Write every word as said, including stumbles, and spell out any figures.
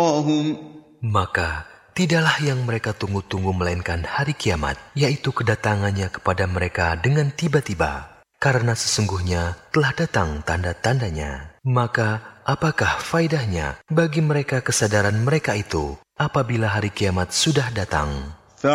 Maka tidaklah yang mereka tunggu-tunggu melainkan hari kiamat, yaitu kedatangannya kepada mereka dengan tiba-tiba. Karena sesungguhnya telah datang tanda-tandanya. Maka apakah faedahnya bagi mereka kesadaran mereka itu apabila hari kiamat sudah datang?